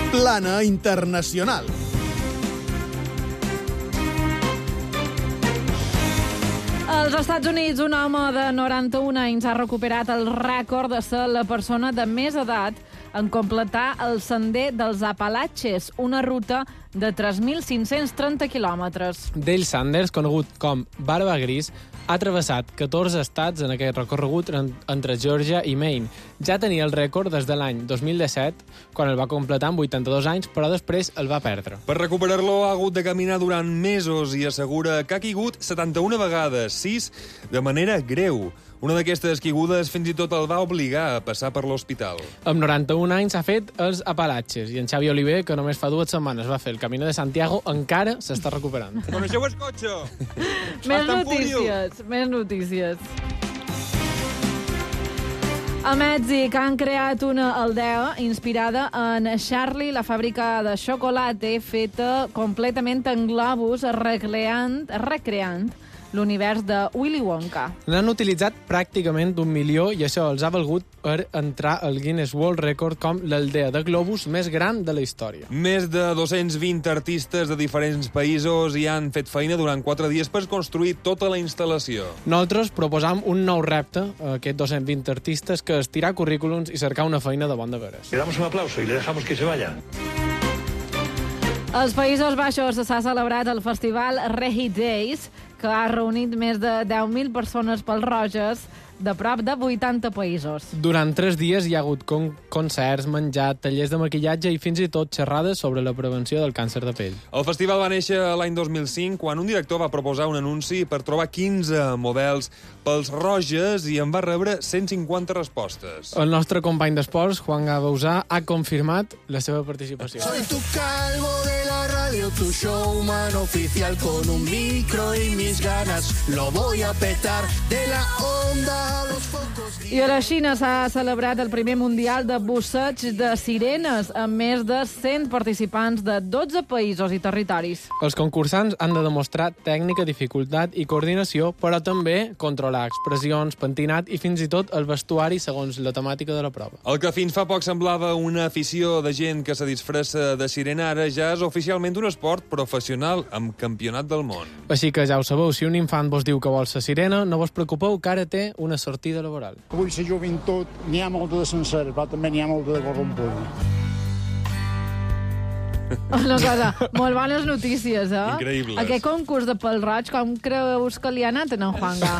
Plana Internacional. Als Estats Units, un home de 91 anys ha recuperat el rècord de ser la persona de més edat en completar el sender dels Apalatxes, una ruta de 3.530 quilòmetres. Dale Sanders, conegut com Barba Gris, ha travessat 14 estats en aquest recorregut entre Georgia i Maine. Ja tenia el rècord des de l'any 2017, quan el va completar amb 82 anys, però després el va perdre. Per recuperar-lo ha hagut de caminar durant mesos i assegura que ha caigut 71 vegades, 6 de manera greu. Una d'aquestes caigudes fins i tot el va obligar a passar per l'hospital. Amb 91 anys ha fet els Apalatxes i en Xavi Oliver, que només fa 2 setmanes va fer el Camino de Santiago, encara s'està recuperant. Coneixeu el cotxe? Més notícies. A Mèxic han creat una aldea inspirada en Charlie, la fàbrica de xocolata feta completament en globus, recreant l'univers de Willy Wonka. N'han utilitzat pràcticament 1 milió i això els ha valgut per entrar al Guinness World Record com l'aldea de globus més gran de la història. Més de 220 artistes de diferents països hi han fet feina durant 4 dies per construir tota la instal·lació. Nosaltres proposam un nou repte a aquests 220 artistes, que és tirar currículums i cercar una feina de bon de veres. Le damos un aplauso y le dejamos que se vaya. Als Països Baixos s'ha celebrat el festival Reggae Days, que ha reunit més de 10.000 persones pèl-roges de prop de 80 països. Durant 3 dies hi ha hagut concerts, menjar, tallers de maquillatge i fins i tot xerrades sobre la prevenció del càncer de pell. El festival va néixer l'any 2005, quan un director va proposar un anunci per trobar 15 models pels roges i en va rebre 150 respostes. El nostre company d'esports, Juan Gabausà, ha confirmat la seva participació. Soy tu calvo de la radio, tu showman oficial, con un micro y mis ganas lo voy a petar, de la onda a los focos. I a la Xina s'ha celebrat el primer mundial de busseig de sirenes, amb més de 100 participants de 12 països i territoris. Els concursants han de demostrar tècnica, dificultat i coordinació, però també controlar expressions, pentinat i fins i tot el vestuari segons la temàtica de la prova. El que fins fa poc semblava una afició de gent que se disfressa de sirena ara ja és oficialment un esport professional amb campionat del món. Així que ja ho sabeu, si un infant vos diu que vol ser sirena, no vos preocupeu, que ara té una sortida laboral. Avui la joventut n'hi ha molta de sencera, però també n'hi ha molta de corrompuda. Una cosa, molt bones notícies, eh? Increïbles. Aquest concurs de pèl-roig, com creus que li ha anat en Juanga?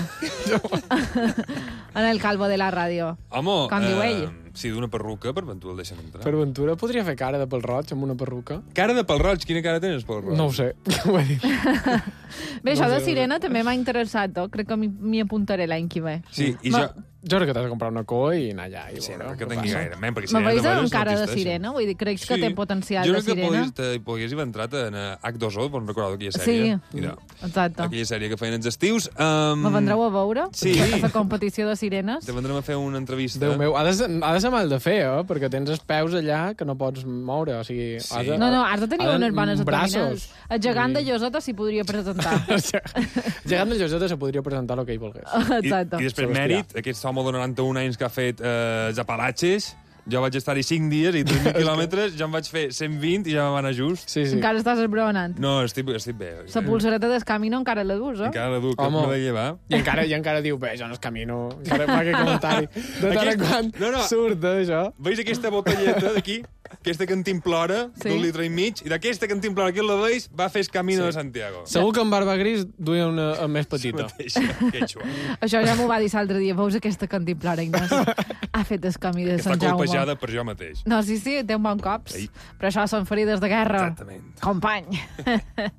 En el calvo de la ràdio. Home, Com diu ell? si d'una perruca, per ventura el deixen entrar. Per ventura podria fer cara de pèl-roig amb una perruca? Cara de pèl-roig? Quina cara tens, pèl-roig? No ho sé, ho he dit. Bé, això de sirena també m'ha interessat, crec que m'hi apuntaré l'any que ve. Sí, i Jo crec que t'has de comprar una cua i anar allà. Sí, no, que tingui gaire. Me veus amb cara de sirena? Vull dir, crec que té potencial de sirena? Jo crec que podries haver entrat en H2O, bon recordar aquella sèrie. Sí, exacte. Aquella sèrie que feien els estius. Me vendreu a veure? Sí. A la competició de sirenes? Te vendrem a fer una entrevista. Déu meu, ha de ser mal de fer, perquè tens els peus allà que no pots moure, o sigui... Sí. No, has de tenir unes bones abdominals. El gegant de Lloseta s'hi podria presentar. Gegant de Lloseta se podria presentar el que ell volgués. Exacte. I després mèrit, aquest home de 91 anys que ha fet els Apalatxes, jo vaig estar-hi 5 dies i 3.000 quilòmetres, ja em vaig fer 120 i ja m'ha anat just. Sí. Encara estàs esbronant. No, estic bé. La pulsereta del Camino encara la dus, eh? Encara la duc, que me la llevar. I encara diu, bé, jo no és camino. Encara fa aquest comentari. De tant en quant surt d'això. Veus aquesta botelleta d'aquí? Aquesta cantimplora, d'un litre i mig, i d'aquesta cantimplora aquí la veus, va fer el Camino de Santiago. Segur que en Barba Gris duia una més petita. Això ja m'ho va dir l'altre dia. Veus aquesta cantimplora, Ignasi? Ha fet el camí de Sant Jaume. Està colpejada per jo mateix. No, sí, té un bon cops. Però això són ferides de guerra. Exactament. Company.